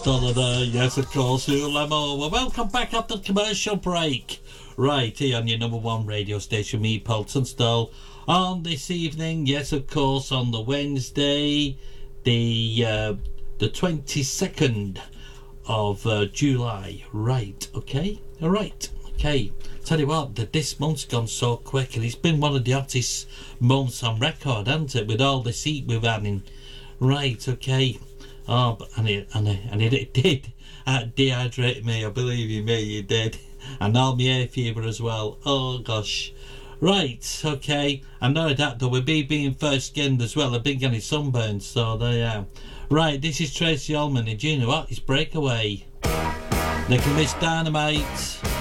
Still there, yes, of course, Ulamo. Well, welcome back after the commercial break. Right, here on your number one radio station, me, Paulton Stoll. On this evening, yes, of course, on the Wednesday, the 22nd of July. Right, okay, all right, okay. Tell you what, this month's gone so quick, and it's been one of the hottest months on record, hasn't it? With all this heat we've had in. Right, okay. Oh, but and it did dehydrate me. I believe you me, it did. And all my hay fever as well. Oh gosh. Right, okay. I know that though, with me being first skinned as well, I've been getting sunburned, so there you are. Right, this is Tracy Ullman, and do you know what? It's Breakaway. They can miss Dynamite.